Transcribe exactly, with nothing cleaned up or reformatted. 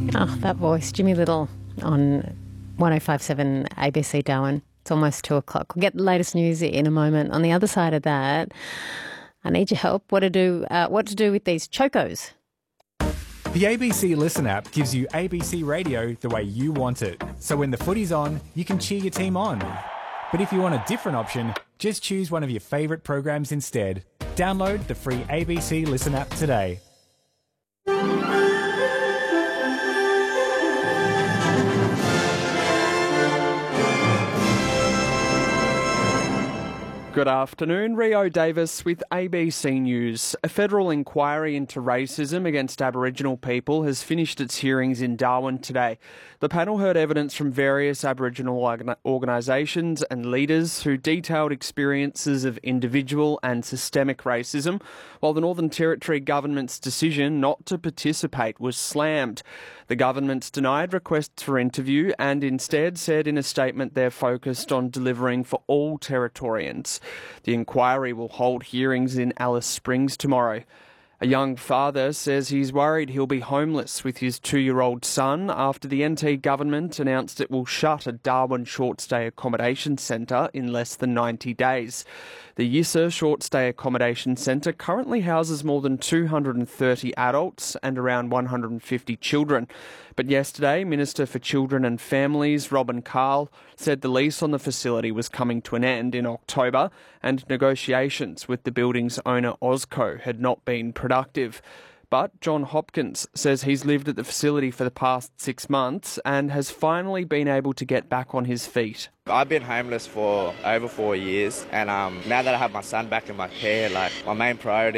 Oh, that voice, Jimmy Little on one oh five point seven A B C Darwin. It's almost two o'clock. We'll get the latest news in a moment. On the other side of that, I need your help. What to do? Uh, what to do with these chocos? The A B C Listen app gives you A B C radio the way you want it. So when the footy's on, you can cheer your team on. But if you want a different option, just choose one of your favourite programs instead. Download the free A B C Listen app today. Good afternoon, Rio Davis with A B C News. A federal inquiry into racism against Aboriginal people has finished its hearings in Darwin today. The panel heard evidence from various Aboriginal organisations and leaders who detailed experiences of individual and systemic racism, while the Northern Territory government's decision not to participate was slammed. The government denied requests for interview and instead said in a statement they're focused on delivering for all Territorians. The inquiry will hold hearings in Alice Springs tomorrow. A young father says he's worried he'll be homeless with his two-year-old son after the N T government announced it will shut a Darwin short-stay accommodation centre in less than ninety days. The Yissa Short-Stay Accommodation Centre currently houses more than two hundred thirty adults and around one hundred fifty children. But yesterday, Minister for Children and Families, Robin Carl, said the lease on the facility was coming to an end in October and negotiations with the building's owner, Ozco, had not been productive. But John Hopkins says he's lived at the facility for the past six months and has finally been able to get back on his feet. I've been homeless for over four years and um, now that I have my son back in my care, like my main priority